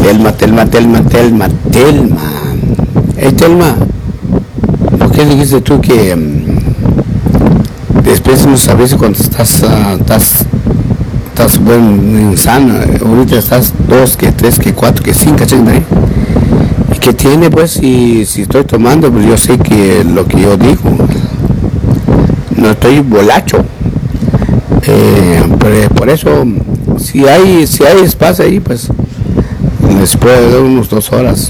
Telma. Hey, Telma, ¿por qué dijiste tú que después no sabes cuando estás buen insano? Ahorita estás 2, que 3, que 4, que 5, ¿sí? ¿Y qué tiene, pues? Si estoy tomando, pues yo sé que lo que yo digo, no estoy bolacho. Por eso, si hay espacio ahí, pues les puedo dar unos 2 horas.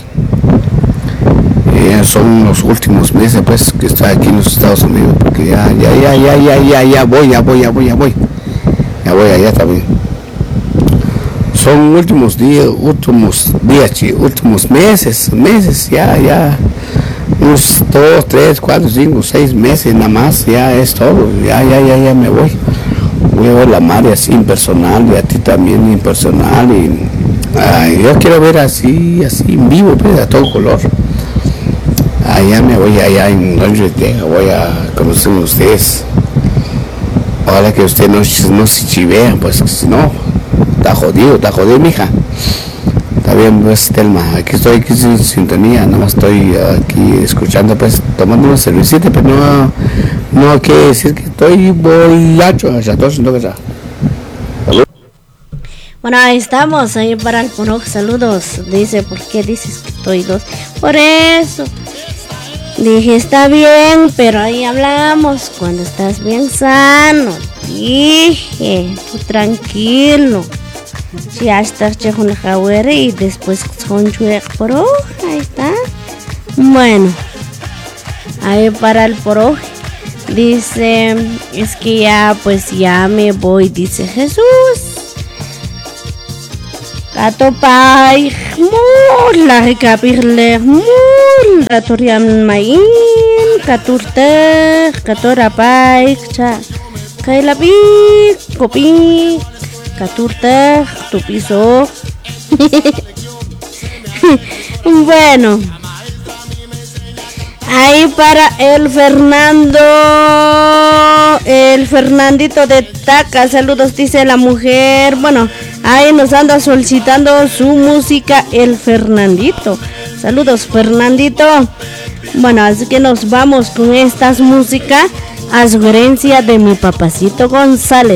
Son los últimos meses, pues, que estoy aquí en los Estados Unidos, porque ya voy allá también. Son últimos meses, ya unos 2, 3, 4, 5, 6 meses nada más, ya es todo, ya me voy. Voy a ver la madre así impersonal y a ti también impersonal y yo quiero ver así en vivo, pues, a todo color. Allá me voy, allá en Londres, voy a conocer a ustedes. Ojalá que usted no se chivean, pues si no, está jodido, mija. Está bien, pues, Telma, aquí estoy en sintonía, nada más estoy aquí escuchando, pues, tomando una cervecita, pero no quiere decir que estoy bolacho, ya todos no que ya. Bueno, ahí estamos, ahí para el Poroj, saludos. Dice, ¿por qué dices que estoy 2? Por eso. Dije, está bien, pero ahí hablamos cuando estás bien sano. Dije, tú tranquilo. Ya estás con la jawere y después con chuec Poroj, ahí está. Bueno, ahí para el Poroj. Dice, es que ya me voy, dice Jesús. Katopay, mula kapirle, mula toriam main, katurte, katorapay, cha, kailapi, kopi, katurte, tu piso. Bueno, ahí para el Fernandito de Taca, saludos, dice la mujer. Bueno, ahí nos anda solicitando su música el Fernandito. Saludos, Fernandito. Bueno, así que nos vamos con estas músicas a sugerencia de mi papacito González.